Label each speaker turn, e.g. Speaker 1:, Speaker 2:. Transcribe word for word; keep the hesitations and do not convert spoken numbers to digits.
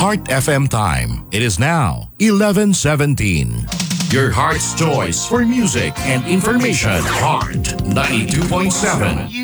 Speaker 1: Heart F M time. It is now eleven seventeen. Your heart's choice for music and information. Heart ninety-two point seven.